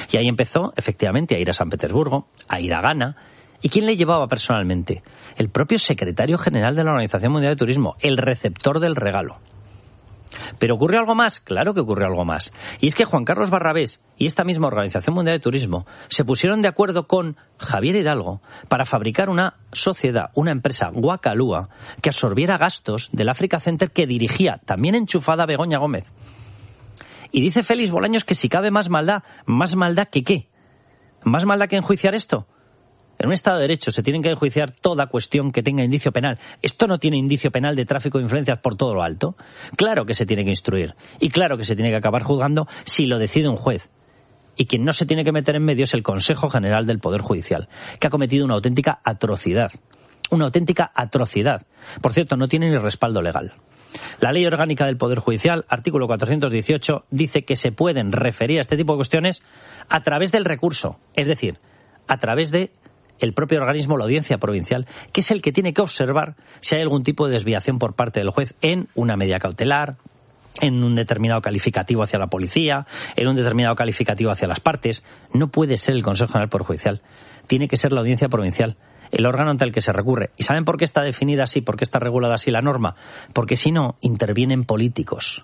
Y ahí empezó, efectivamente, a ir a San Petersburgo, a ir a Ghana. ¿Y quién le llevaba personalmente? El propio secretario general de la Organización Mundial de Turismo, el receptor del regalo. ¿Pero ocurrió algo más? Claro que ocurrió algo más. Y es que Juan Carlos Barrabés y esta misma Organización Mundial de Turismo se pusieron de acuerdo con Javier Hidalgo para fabricar una sociedad, una empresa, Guacalúa, que absorbiera gastos del Africa Center que dirigía, también enchufada, Begoña Gómez. Y dice Félix Bolaños que si cabe más maldad que ¿qué? ¿Más maldad que enjuiciar esto? En un Estado de Derecho se tiene que enjuiciar toda cuestión que tenga indicio penal. Esto no tiene indicio penal de tráfico de influencias por todo lo alto. Claro que se tiene que instruir. Y claro que se tiene que acabar juzgando si lo decide un juez. Y quien no se tiene que meter en medio es el Consejo General del Poder Judicial, que ha cometido una auténtica atrocidad. Una auténtica atrocidad. Por cierto, no tiene ni respaldo legal. La Ley Orgánica del Poder Judicial, artículo 418, dice que se pueden referir a este tipo de cuestiones a través del recurso. Es decir, a través de el propio organismo, la Audiencia Provincial, que es el que tiene que observar si hay algún tipo de desviación por parte del juez en una medida cautelar, en un determinado calificativo hacia la policía, en un determinado calificativo hacia las partes. No puede ser el Consejo General del Poder Judicial. Tiene que ser la Audiencia Provincial, el órgano ante el que se recurre. ¿Y saben por qué está definida así? ¿Por qué está regulada así la norma? Porque si no, intervienen políticos.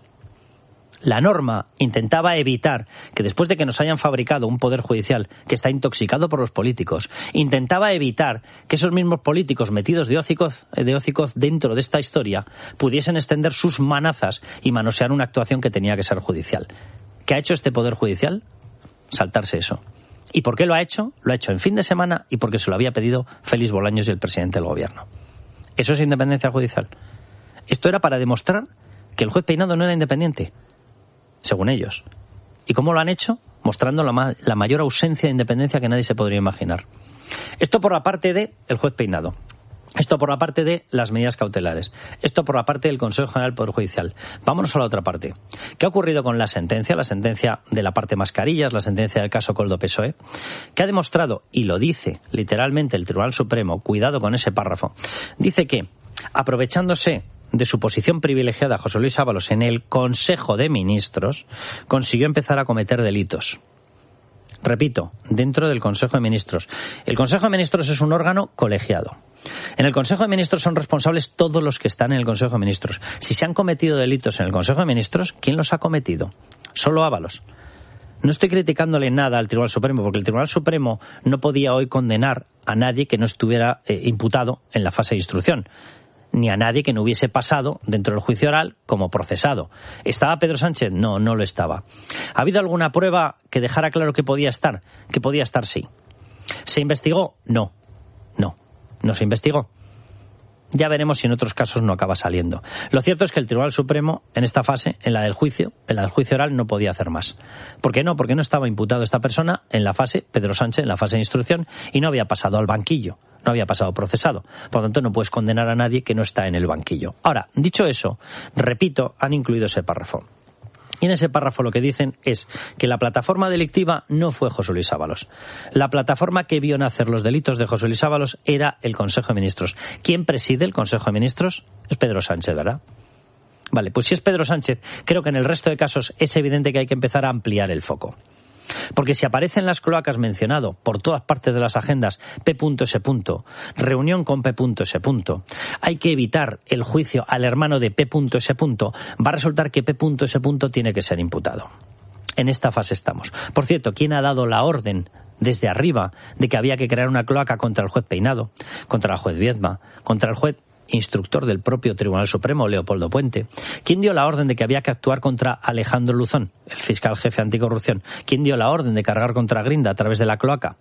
La norma intentaba evitar que después de que nos hayan fabricado un poder judicial que está intoxicado por los políticos, intentaba evitar que esos mismos políticos metidos de hocicos dentro de esta historia pudiesen extender sus manazas y manosear una actuación que tenía que ser judicial. ¿Qué ha hecho este poder judicial? Saltarse eso. ¿Y por qué lo ha hecho? Lo ha hecho en fin de semana y porque se lo había pedido Félix Bolaños y el presidente del gobierno. ¿Eso es independencia judicial? Esto era para demostrar que el juez Peinado no era independiente, según ellos. ¿Y cómo lo han hecho? Mostrando la mayor ausencia de independencia que nadie se podría imaginar. Esto por la parte del juez Peinado. Esto por la parte de las medidas cautelares. Esto por la parte del Consejo General del Poder Judicial. Vámonos a la otra parte. ¿Qué ha ocurrido con la sentencia? La sentencia de la parte mascarillas, la sentencia del caso Koldo-Pessoe, que ha demostrado, y lo dice literalmente el Tribunal Supremo, cuidado con ese párrafo, dice que, aprovechándose de su posición privilegiada, José Luis Ábalos en el Consejo de Ministros, consiguió empezar a cometer delitos. Repito, dentro del Consejo de Ministros. El Consejo de Ministros es un órgano colegiado. En el Consejo de Ministros son responsables todos los que están en el Consejo de Ministros. Si se han cometido delitos en el Consejo de Ministros, ¿quién los ha cometido? Solo Ábalos. No estoy criticándole nada al Tribunal Supremo, porque el Tribunal Supremo no podía hoy condenar a nadie que no estuviera imputado en la fase de instrucción, ni a nadie que no hubiese pasado dentro del juicio oral como procesado. ¿Estaba Pedro Sánchez? No, no lo estaba. ¿Ha habido alguna prueba que dejara claro que podía estar? Que podía estar, sí. ¿Se investigó? No se investigó. Ya veremos si en otros casos no acaba saliendo. Lo cierto es que el Tribunal Supremo, en esta fase, en la del juicio oral, no podía hacer más. ¿Por qué no? Porque no estaba imputado esta persona en la fase, Pedro Sánchez, en la fase de instrucción, y no había pasado al banquillo, no había pasado procesado. Por lo tanto, no puedes condenar a nadie que no está en el banquillo. Ahora, dicho eso, repito, han incluido ese párrafo. Y en ese párrafo lo que dicen es que la plataforma delictiva no fue José Luis Ábalos. La plataforma que vio nacer los delitos de José Luis Ábalos era el Consejo de Ministros. ¿Quién preside el Consejo de Ministros? Es Pedro Sánchez, ¿verdad? Vale, pues si es Pedro Sánchez, creo que en el resto de casos es evidente que hay que empezar a ampliar el foco. Porque si aparecen las cloacas mencionado por todas partes de las agendas P.S. reunión con P.S. hay que evitar el juicio al hermano de P.S. va a resultar que P.S. tiene que ser imputado. En esta fase estamos. Por cierto, ¿quién ha dado la orden desde arriba de que había que crear una cloaca contra el juez Peinado, contra el juez Viedma, contra el juez instructor del propio Tribunal Supremo, Leopoldo Puente? ¿Quién dio la orden de que había que actuar contra Alejandro Luzón, el fiscal jefe anticorrupción? ¿Quién dio la orden de cargar contra Grinda a través de la cloaca?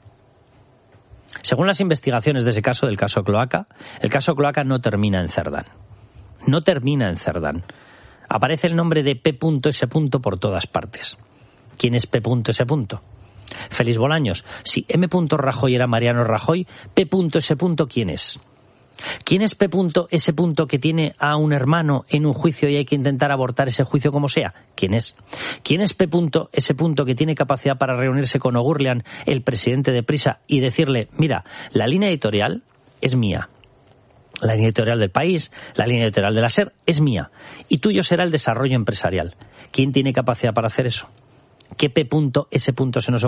Según las investigaciones de ese caso, del caso Cloaca, el caso Cloaca no termina en Cerdán. No termina en Cerdán. Aparece el nombre de P.S. por todas partes. ¿Quién es P.S.? Félix Bolaños. Si M. Rajoy era Mariano Rajoy, P.S. ¿quién es? ¿Quién es P.S. que tiene a un hermano en un juicio y hay que intentar abortar ese juicio como sea? ¿Quién es? ¿Quién es P.S. que tiene capacidad para reunirse con O'Gurlian, el presidente de Prisa, y decirle, mira, la línea editorial es mía, la línea editorial del País, la línea editorial de la SER es mía, y tuyo será el desarrollo empresarial? ¿Quién tiene capacidad para hacer eso? ¿Qué P.S. se nos